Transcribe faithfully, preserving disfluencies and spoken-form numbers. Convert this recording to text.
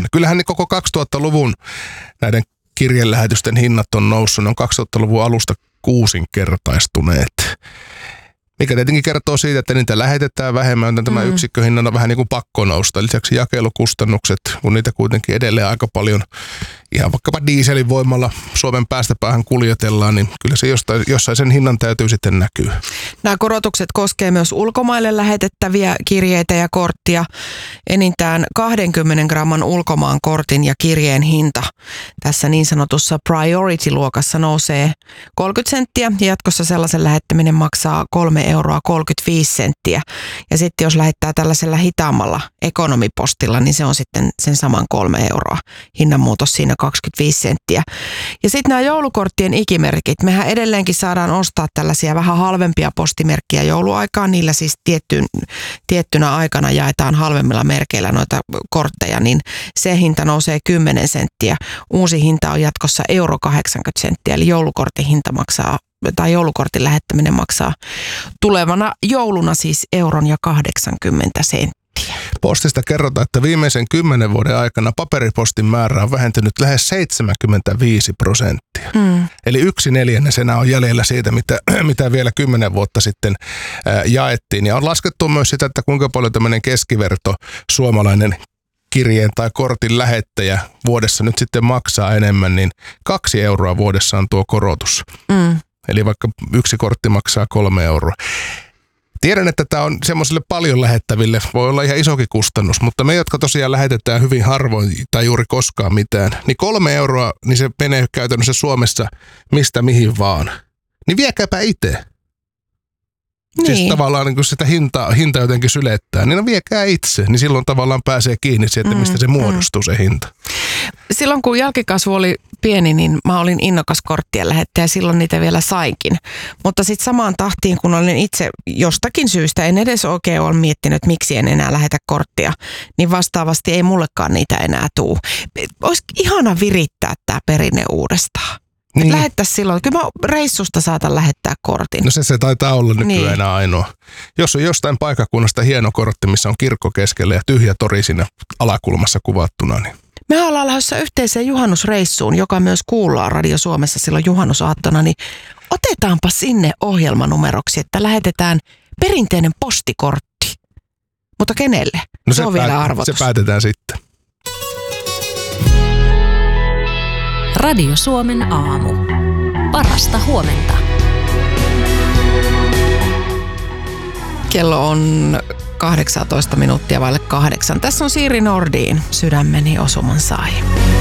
Kyllähän ne koko kaksituhattaluvun näiden kirjelähetysten hinnat on noussut, ne on kaksituhattaluvun alusta kuusinkertaistuneet. Mikä tietenkin kertoo siitä, että niitä lähetetään vähemmän, joten tämä mm. yksikköhinnan on vähän niin kuin pakko nousta. Lisäksi jakelukustannukset, kun niitä kuitenkin edelleen aika paljon ihan vaikkapa dieselin voimalla Suomen päästä päähän kuljetellaan, niin kyllä se jostain, jossain sen hinnan täytyy sitten näkyä. Nämä korotukset koskee myös ulkomaille lähetettäviä kirjeitä ja korttia. Enintään kaksikymmentä gramman ulkomaan kortin ja kirjeen hinta tässä niin sanotussa priority-luokassa nousee kolmekymmentä senttiä ja jatkossa sellaisen lähettäminen maksaa kolme euroa kolmekymmentäviisi senttiä. Ja sitten jos lähettää tällaisella hitaammalla ekonomipostilla, niin se on sitten sen saman kolme euroa. Hinnanmuutos siinä kaksikymmentäviisi senttiä. Ja sitten nämä joulukorttien ikimerkit. Mehän edelleenkin saadaan ostaa tällaisia vähän halvempia postimerkkiä jouluaikaan. Niillä siis tiettyyn, tiettynä aikana jaetaan halvemmilla merkeillä noita kortteja, niin se hinta nousee kymmenen senttiä. Uusi hinta on jatkossa euro kahdeksankymmentä senttiä, eli joulukortin hinta maksaa tai joulukortin lähettäminen maksaa tulevana jouluna siis euron ja kahdeksankymmentä senttiä. Postista kerrotaan, että viimeisen kymmenen vuoden aikana paperipostin määrä on vähentynyt lähes seitsemänkymmentäviisi prosenttia. Mm. Eli yksi neljännes enää on jäljellä siitä, mitä, mitä vielä kymmenen vuotta sitten ää, jaettiin. Ja on laskettu myös sitä, että kuinka paljon tämmöinen keskiverto suomalainen kirjeen tai kortin lähettäjä vuodessa nyt sitten maksaa enemmän, niin kaksi euroa vuodessa on tuo korotus. Mm. Eli vaikka yksi kortti maksaa kolme euroa. Tiedän, että tämä on semmoisille paljon lähettäville, voi olla ihan isokin kustannus, mutta me, jotka tosiaan lähetetään hyvin harvoin tai juuri koskaan mitään, niin kolme euroa, niin se menee käytännössä Suomessa mistä mihin vaan. Niin viekääpä itse. Niin. Siis tavallaan niin kun sitä hintaa, hinta jotenkin sylettää, niin no viekää itse, niin silloin tavallaan pääsee kiinni siihen, että mistä se muodostuu se hinta. Silloin kun jälkikasvu oli pieni, niin mä olin innokas korttien lähettäjä ja silloin niitä vielä sainkin. Mutta sitten samaan tahtiin, kun olin itse jostakin syystä, en edes oikein ole miettinyt, että miksi en enää lähetä korttia, niin vastaavasti ei mullekaan niitä enää tuu. Olisi ihana virittää tämä perinne uudestaan. Niin. Lähettäisiin silloin. Kyllä mä reissusta saatan lähettää kortin. No se, se taitaa olla nykyään niin. Ainoa. Jos on jostain paikakunnasta hieno kortti, missä on kirkko keskellä ja tyhjä tori siinä alakulmassa kuvattuna, niin... Me ollaan lähdössä yhteiseen juhannusreissuun, joka myös kuullaan Radio Suomessa silloin juhannusaattona, niin otetaanpa sinne ohjelmanumeroksi, että lähetetään perinteinen postikortti. Mutta kenelle? No se, se on päät- vielä arvotus. Se päätetään sitten. Radio Suomen aamu. Parasta huomenta. Kello on kahdeksantoista minuuttia vaille kahdeksan. Tässä on Siiri Nordin Sydämeni osuman sai.